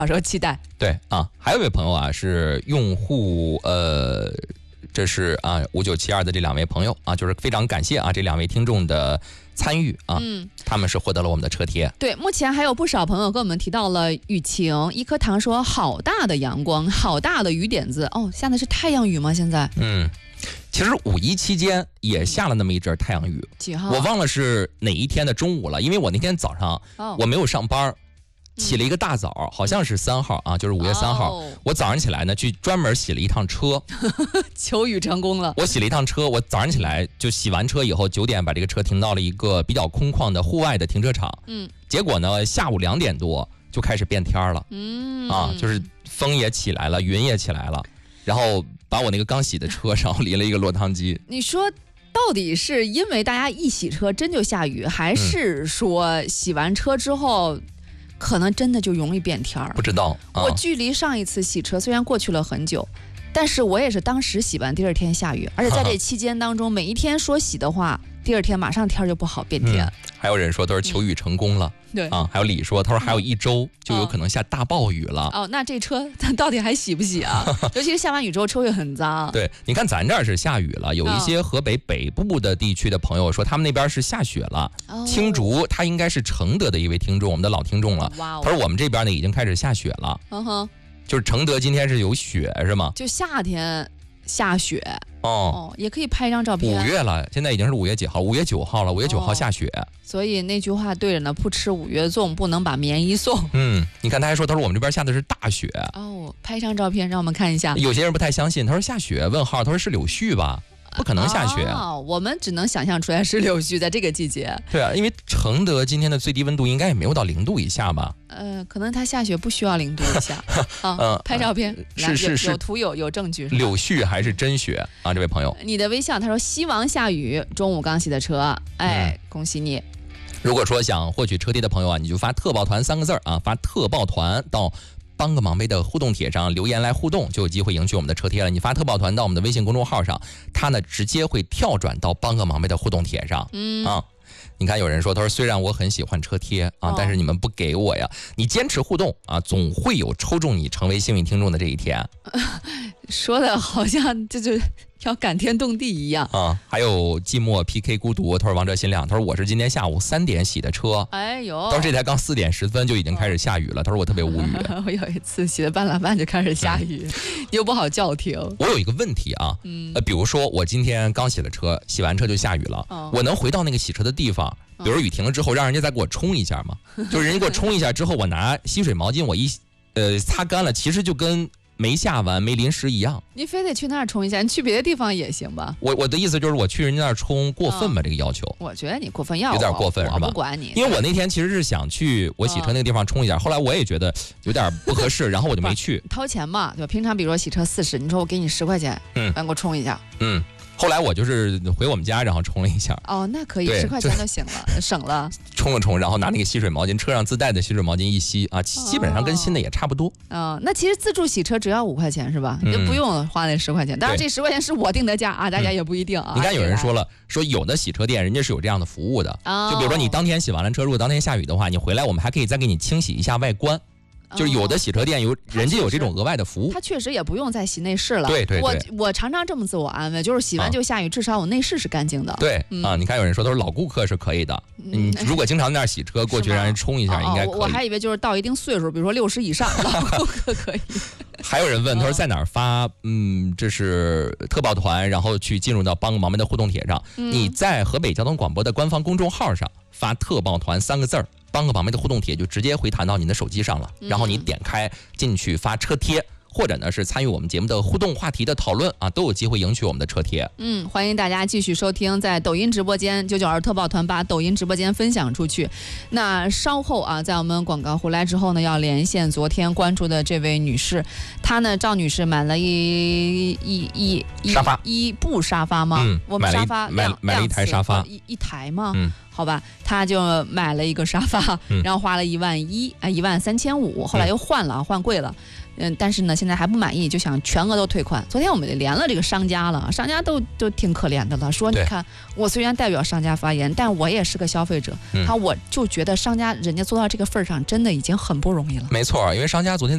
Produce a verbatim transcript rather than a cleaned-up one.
到时候期待。 对啊，还有一位朋友啊，是用户呃，这是啊五九七二的这两位朋友啊，就是非常感谢啊这两位听众的参与啊，嗯，他们是获得了我们的车贴。 对，目前还有不少朋友跟我们提到了雨晴，一颗糖说好大的阳光，好大的雨点子哦，下的是太阳雨吗？现在？ 嗯。其实五一期间也下了那么一阵太阳雨， 几号？ 我忘了是哪一天的中午了，因为我那天早上我没有上班，起了一个大早，好像是三号啊，就是五月三号。我早上起来呢，去专门洗了一趟车， 求雨成功了。 我洗了一趟车，我早上起来就洗完车以后，九点把这个车停到了一个比较空旷的户外的停车场。嗯，结果呢，下午两点多就开始变天了。嗯，啊，就是风也起来了，云也起来了，然后把我那个刚洗的车上淋了一个落汤鸡。 你说到底是因为大家一洗车真就下雨，还是说洗完车之后可能真的就容易变天儿？ 不知道、 啊。我距离上一次洗车虽然过去了很久，但是我也是当时洗完第二天下雨，而且在这期间当中，每一天说洗的话，第二天马上天就不好变天。嗯、 还有人说都是求雨成功了。 对啊，还有李说，他说还有一周就有可能下大暴雨了。 哦，那这车它到底还洗不洗啊？尤其是下完雨之后，车会很脏。 对，你看咱这儿是下雨了，有一些河北北部的地区的朋友说，他们那边是下雪了。哦、青竹他应该是承德的一位听众，我们的老听众了。哇、哦！他说我们这边呢已经开始下雪了。嗯哼，就是承德今天是有雪是吗？ 就夏天下雪。 哦, 哦，也可以拍一张照片。 五月了，现在已经是五月几号？五月九号了。五月九号下雪、哦， 所以那句话对着呢，不吃五月粽，不能把棉衣送。 嗯，你看他还说，他说我们这边下的是大雪。 哦，拍一张照片让我们看一下。 有些人不太相信，他说下雪？问号，他说是柳絮吧？不可能下雪啊、 哦！我们只能想象出来是柳絮，在这个季节。 对啊，因为承德今天的最低温度应该也没有到零度以下吧？ 呃，可能它下雪不需要零度以下啊。嗯，拍照片， 是是是， 有图有有证据。 柳絮还是真雪啊？这位朋友， 你的微笑，他说希望下雨，中午刚洗的车，哎，嗯、恭喜你。 如果说想获取车贴的朋友啊，你就发特报团三个字啊，发特报团到帮个忙呗的互动帖上留言来互动，就有机会赢取我们的车贴了。你发特报团到我们的微信公众号上，它呢直接会跳转到帮个忙呗的互动帖上。嗯啊，你看有人说，他说虽然我很喜欢车贴啊、哦，但是你们不给我呀。你坚持互动啊，总会有抽中你成为幸运听众的这一天。 说的好像这就要感天动地一样啊！还有寂寞 P K 孤独，他说王者心亮，他说我是今天下午三点洗的车， 哎呦， 到这台刚四点十分就已经开始下雨了，他说我特别无语。 我有一次洗了半拉半就开始下雨，嗯、又不好叫停。 我有一个问题啊，嗯、呃，比如说我今天刚洗了车，洗完车就下雨了，哦、我能回到那个洗车的地方，比如雨停了之后，让人家再给我冲一下吗？就是人家给我冲一下之后，我拿吸水毛巾我一呃擦干了，其实就跟没下完没淋湿一样。 你非得去那儿冲一下，你去别的地方也行吧？ 我我的意思就是我去人家那儿冲过分吗、嗯？这个要求？ 我觉得你过分要， 有点过分是吧？ 我不管你， 因为我那天其实是想去我洗车那个地方冲一下，嗯、后来我也觉得有点不合适，然后我就没去。 掏钱嘛，对吧？平常比如说洗车四十，你说我给你十块钱，嗯，让给我冲一下， 嗯。后来我就是回我们家，然后冲了一下。 哦，那可以，十块钱就行了，省了。 冲了冲，然后拿那个吸水毛巾，车上自带的吸水毛巾一吸啊，基本上跟新的也差不多。 哦，那其实自助洗车只要五块钱是吧？嗯、就不用花那十块钱。当然这十块钱是我定的价啊，大家也不一定啊。 你看有人说了，说有的洗车店人家是有这样的服务的，哦、就比如说你当天洗完了车，如果当天下雨的话，你回来我们还可以再给你清洗一下外观。就是有的洗车店有、哦、人家有这种额外的服务， 他确实也不用再洗内饰了。 对对对， 我我常常这么自我安慰，就是洗完就下雨，啊、至少我内饰是干净的。 对、嗯、啊，你看有人说都是老顾客是可以的，你、嗯、如果经常在那儿洗车，过去让人冲一下应该可以。 哦、我还以为就是到一定岁数，比如说六十以上，老顾客可以。 还有人问他说在哪儿发？嗯，这是特报团，然后去进入到帮个忙呗的互动帖上、嗯，你在河北交通广播的官方公众号上发特报团三个字儿。帮个忙呗的互动帖就直接回弹到你的手机上了，然后你点开进去发车贴，或者呢是参与我们节目的互动话题的讨论啊，都有机会赢取我们的车贴。 嗯，欢迎大家继续收听，在抖音直播间九九二特报团把抖音直播间分享出去。那稍后啊，在我们广告回来之后呢，要连线昨天关注的这位女士，她呢赵女士买了一一一一沙发一部沙发吗？ 嗯， 我们沙发买了买了一台沙发， 一一台吗？ 嗯。 好吧，他就买了一个沙发，然后花了一万一啊，一万三千五，后来又换了，换贵了，嗯，但是呢，现在还不满意，就想全额都退款。昨天我们就连了这个商家了，商家都都挺可怜的了，说你看我虽然代表商家发言，但我也是个消费者，他我就觉得商家人家做到这个份儿上，真的已经很不容易了。 没错，因为商家昨天。